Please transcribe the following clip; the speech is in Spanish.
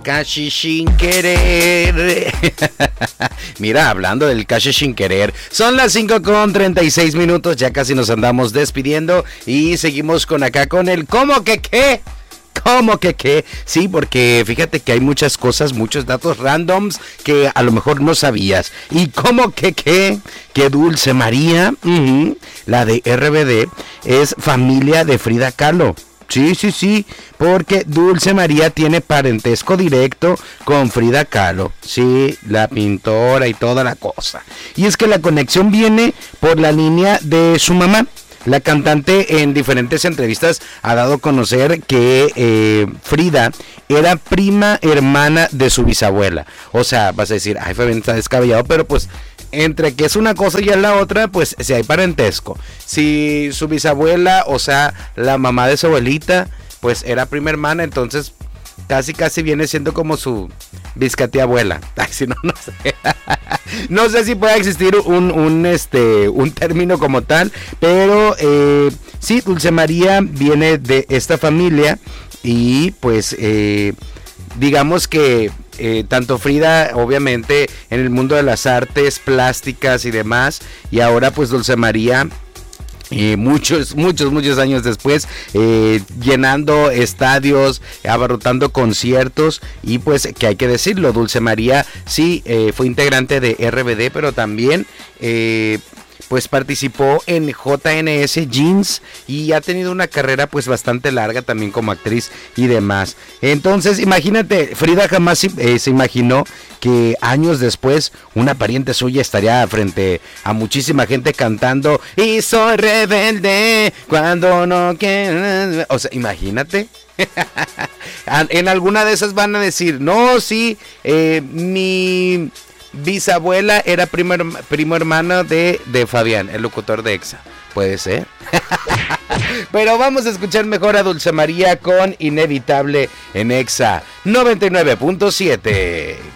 casi sin querer. Mira, hablando del casi sin querer, son las 5:36, ya casi nos andamos despidiendo y seguimos con acá con el ¿cómo que qué? ¿Cómo que qué? Sí, porque fíjate que hay muchas cosas, muchos datos randoms que a lo mejor no sabías. ¿Y cómo que qué? Que Dulce María, la de RBD, es familia de Frida Kahlo. Sí, porque Dulce María tiene parentesco directo con Frida Kahlo, sí, la pintora y toda la cosa. Y es que la conexión viene por la línea de su mamá. La cantante en diferentes entrevistas ha dado a conocer que Frida era prima hermana de su bisabuela. O sea, vas a decir, ay, Fabián, está descabellado, pero pues entre que es una cosa y es la otra, pues si hay parentesco. Si su bisabuela, o sea, la mamá de su abuelita, pues era prima hermana, entonces casi viene siendo como su biscatía abuela. Ay, si no sé. No sé si pueda existir un término como tal, pero sí, Dulce María viene de esta familia y pues digamos que tanto Frida, obviamente, en el mundo de las artes plásticas y demás, y ahora pues Dulce María, muchos años después, llenando estadios, abarrotando conciertos, y pues que hay que decirlo, Dulce María sí fue integrante de RBD, pero también pues participó en JNS Jeans y ha tenido una carrera pues bastante larga también como actriz y demás. Entonces imagínate, Frida jamás se imaginó que años después una pariente suya estaría frente a muchísima gente cantando y soy rebelde cuando no quiero. O sea, imagínate. En alguna de esas van a decir, no, sí, mi bisabuela era primo hermano de Fabián, el locutor de EXA. Puede ser. Pero vamos a escuchar mejor a Dulce María con Inevitable en EXA 99.7.